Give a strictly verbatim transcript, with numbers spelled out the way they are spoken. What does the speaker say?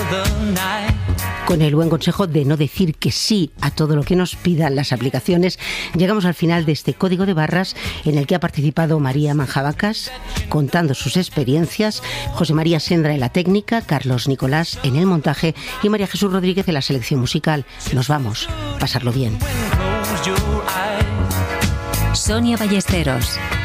Con el buen consejo de no decir que sí a todo lo que nos pidan las aplicaciones, llegamos al final de este código de barras en el que ha participado María Manjabacas contando sus experiencias, José María Sendra en la técnica, Carlos Nicolás en el montaje y María Jesús Rodríguez en la selección musical. Nos vamos, pasarlo bien. Sonia Ballesteros.